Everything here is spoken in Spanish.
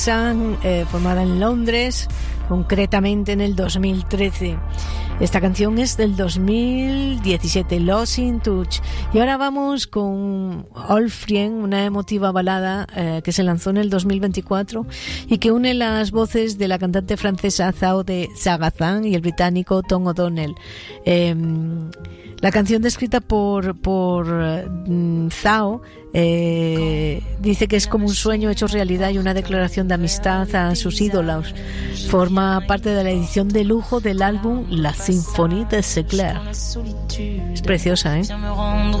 Formada en Londres, concretamente en el 2013. Esta canción es del 2017, Lost in Touch. Y ahora vamos con Old Friend, una emotiva balada que se lanzó en el 2024 y que une las voces de la cantante francesa Zao de Sagazan y el británico Tom O'Donnell. La canción descrita por Zao dice que es como un sueño hecho realidad y una declaración de amistad a sus ídolos. Forma parte de la edición de lujo del álbum La Symphonie de Segler. Es preciosa, ¿eh?